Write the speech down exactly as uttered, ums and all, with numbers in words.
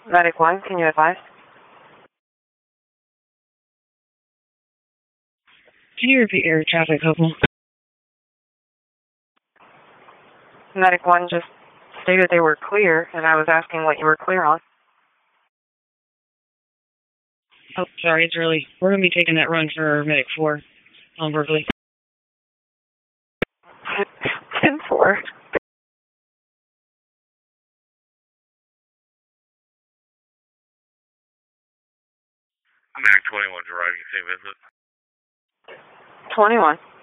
Medic one, can you advise? Can you repeat your traffic, Hopeful? Medic one just stated they were clear, and I was asking what you were clear on. Oh, sorry, it's early. We're going to be taking that run for Medic four on Berkeley. ten four. Mac twenty-one driving, same visit. twenty-one.